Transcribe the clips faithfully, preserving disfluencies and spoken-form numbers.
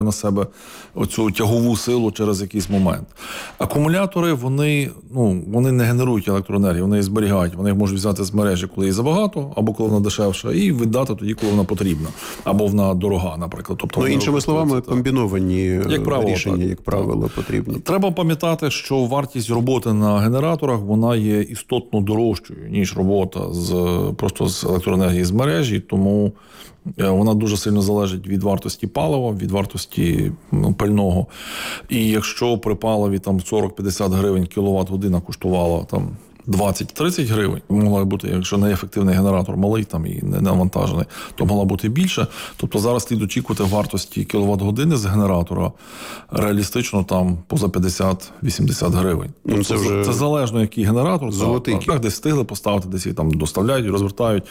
на себе оцю тягову силу через якийсь момент. Акумулятори, вони, ну, вони не генерують електроенергію, вони її зберігають. Вони їх можуть взяти з мережі, коли її забагато, або коли вона дешевша, і віддати тоді, коли вона потрібна. Або вона дорога, наприклад. Тобто, ну, іншими словами, комбіновані як правило, рішення, так, як правило, так. потрібні. Треба пам'ятати, що вартість роботи на генераторах, вона є істотно дорожчою, ніж робота з, просто з електроенергії з мережі, тому вона дуже сильно залежить від вартості палива, від вартості, ну, пального. І якщо при паливі там сорок-п'ятдесят гривень кіловат-година коштувала там двадцять-тридцять гривень, могла бути, якщо неефективний генератор малий там і не навантажений, то могла бути більше. Тобто зараз слід очікувати вартості кіловат-години з генератора реалістично там поза п'ятдесят-вісімдесят гривень. Ну, тобто, це, вже це залежно, який генератор. Золотий. Так, так, десь встигли поставити, десь її там доставляють, розвертають.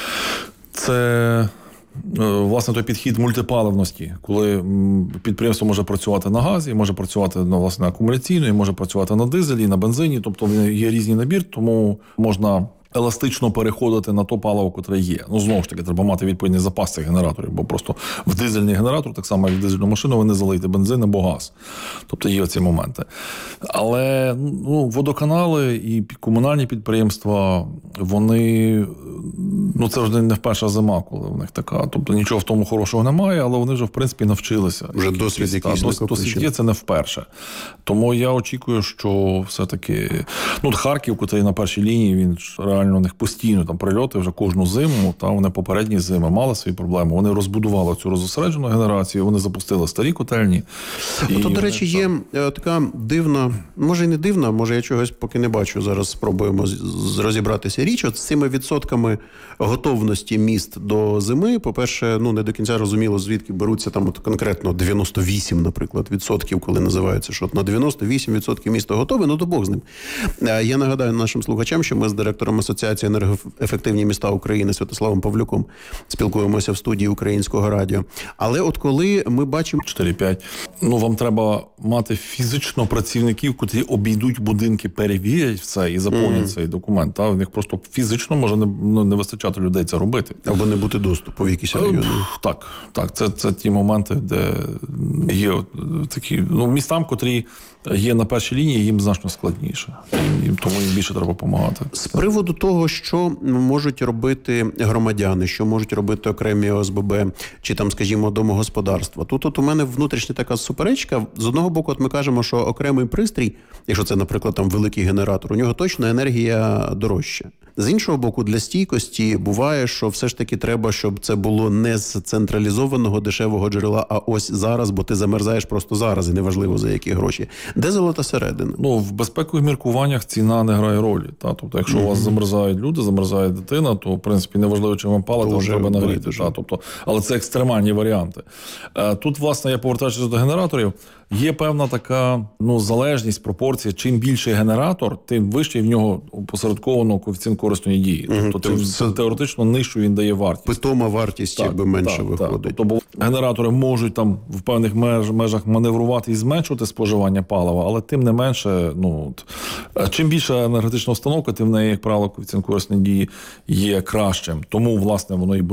Це, власне, той підхід мультипаливності, коли підприємство може працювати на газі, може працювати, ну, власне, акумуляційно, і може працювати на дизелі, на бензині, тобто є різний набір, тому можна еластично переходити на то паливо, котре є. Ну, знову ж таки, треба мати відповідний запас цих генераторів, бо просто в дизельний генератор, так само як в дизельну машину, ви не залиєте бензин або газ. Тобто є ці моменти. Але, ну, водоканали і комунальні підприємства, вони, ну, це вже не вперша зима, коли в них така. Тобто нічого в тому хорошого немає, але вони вже, в принципі, навчилися. Вже досвід якийсь досвід, досвід є, це не вперше. Тому я очікую, що все-таки, ну, Харків, який на першій лінії, він реально у них постійно там прильоти вже кожну зиму, там вони попередні зими мали свої проблеми. Вони розбудували цю розосереджену генерацію, вони запустили старі котельні. Ну, тут, до речі, є там така дивна, може і не дивна, може я чогось поки не бачу, зараз спробуємо розібратися річ. От з цими відсотками готовності міст до зими, по-перше, ну, не до кінця розуміло, звідки беруться там от конкретно дев'яносто вісім, наприклад, відсотків, коли називається, що от на дев'яносто вісім відсотків місто готове, ну, то Бог з ним. Я нагадаю нашим слухачам, що ми з директором Асоціації енергоефективні міста України Святославом Павлюком спілкуємося в студії Українського радіо. Але от коли ми бачимо... чотири-п'ять. Ну, вам треба мати фізично працівників, котрі обійдуть будинки, перевірять все і заповнять mm. цей документ. Та? В них просто фізично може не, ну, не вистачати людей це робити. Або не бути доступу в якісь райони. Так, так. Це, це ті моменти, де є такі, ну, містам, котрі є на першій лінії, їм значно складніше. Їм, тому їм більше треба допомагати. З приводу того, що можуть робити громадяни, що можуть робити окремі О С Б Б, чи там, скажімо, домогосподарства. Тут от у мене внутрішня така суперечка. З одного боку, от ми кажемо, що окремий пристрій, якщо це, наприклад, там великий генератор, у нього точно енергія дорожча. З іншого боку, для стійкості буває, що все ж таки треба, щоб це було не з централізованого дешевого джерела, а ось зараз, бо ти замерзаєш просто зараз, і неважливо за які гроші. Де золота середина? Ну, в безпекових міркуваннях ціна не грає ролі. Та? Тобто, якщо mm-hmm. у вас замерзають люди, замерзає дитина, то, в принципі, неважливо, чи вам палити, вам треба нагріти. Та? Тобто, але це екстремальні варіанти. Тут, власне, я повертаючись до генераторів, є певна така, ну, залежність, пропорція. Чим більший генератор, тим вищий в нього опосередковано коефіцієнт корисної дії. Mm-hmm. Тобто, тим, це... теоретично нижчу він дає вартість. Питома вартість, так, якби менше так, виходить. Так. Тобто, генератори можуть там в певних меж, межах маневрувати і зменшувати споживання палива, але тим не менше, ну, от, чим більша енергетична установка, тим в неї, як правило, коефіцієнт корисної дії є кращим. Тому, власне, воно і буде